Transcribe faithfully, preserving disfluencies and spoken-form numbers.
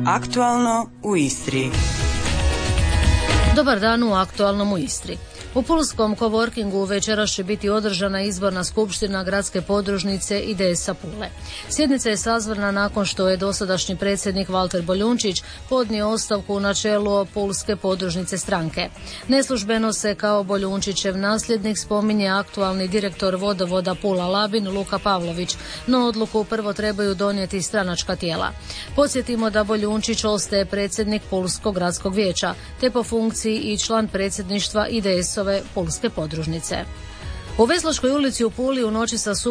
Aktualno u Istri. Dobar dan u Aktualnom u Istri. U pulskom coworkingu večeras će biti održana izborna skupština gradske podružnice I D S-a Pule. Sjednica je sazvana nakon što je dosadašnji predsjednik Valter Boljunčić podnio ostavku na čelu pulske podružnice stranke. Neslužbeno se kao Boljunčićev nasljednik spominje aktualni direktor vodovoda Pula Labin Luka Pavlović, no odluku prvo trebaju donijeti stranačka tijela. Podsjetimo da Boljunčić ostaje predsjednik Pulskog gradskog vijeća, te po funkciji i član predsjedništva I D S-ove pulske podružnice. U Vezloškoj ulici u Puli u noći sa